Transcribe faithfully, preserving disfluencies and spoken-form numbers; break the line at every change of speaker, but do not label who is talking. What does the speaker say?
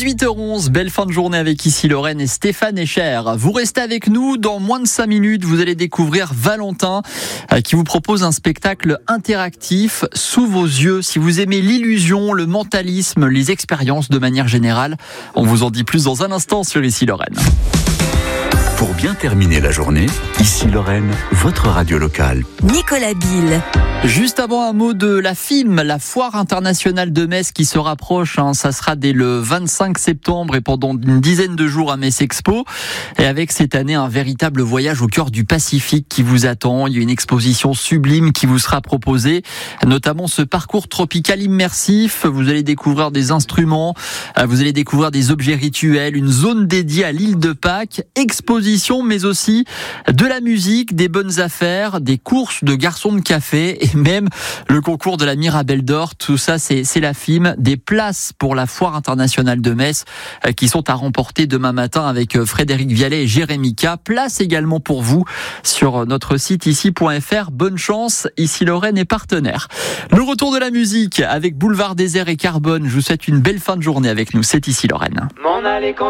dix-huit heures onze, belle fin de journée avec ici Lorraine et Stéphane Echer. Vous restez avec nous, dans moins de cinq minutes, vous allez découvrir Valentin qui vous propose un spectacle interactif sous vos yeux. Si vous aimez l'illusion, le mentalisme, les expériences de manière générale, on vous en dit plus dans un instant sur Ici Lorraine.
Pour bien terminer la journée, Ici Lorraine, votre radio locale.
Nicolas Bill.
Juste avant, un mot de la F I M, la Foire internationale de Metz qui se rapproche. Hein, ça sera dès le vingt-cinq septembre et pendant une dizaine de jours à Metz Expo. Et avec cette année un véritable voyage au cœur du Pacifique qui vous attend. Il y a une exposition sublime qui vous sera proposée, notamment ce parcours tropical immersif. Vous allez découvrir des instruments, vous allez découvrir des objets rituels, une zone dédiée à l'île de Pâques, exposition mais aussi de la musique, des bonnes affaires, des courses de garçons de café et même le concours de la Mirabelle d'Or. Tout ça, c'est, c'est la F I M. Des places pour la Foire internationale de Metz euh, qui sont à remporter demain matin avec euh, Frédéric Vialet et Jérémy K. Place également pour vous sur notre site ici point f r. Bonne chance, Ici Lorraine est partenaire. Le retour de la musique avec Boulevard Désert et Carbone. Je vous souhaite une belle fin de journée avec nous. C'est Ici Lorraine.